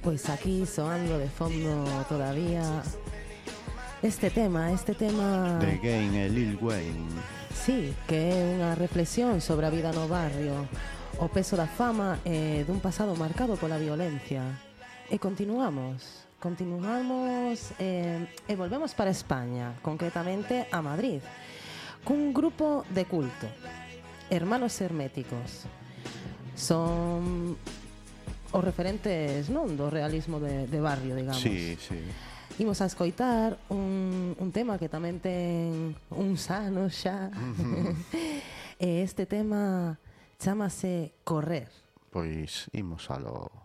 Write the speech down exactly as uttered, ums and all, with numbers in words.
Pois aquí soando de fondo todavía este tema, este tema... The Game e Lil Wayne. Sí, que é unha reflexión sobre a vida no barrio, o peso da fama e dun pasado marcado pola violencia. E continuamos, continuamos eh, e volvemos para España, concretamente a Madrid, cun grupo de culto, Hermanos Herméticos. Son os referentes, non, do realismo de, de barrio, digamos. Sí, sí. Imos a escoitar un, un tema que tamén ten uns anos xa. Uh-huh. E este tema chámase Correr. Pois imos alo.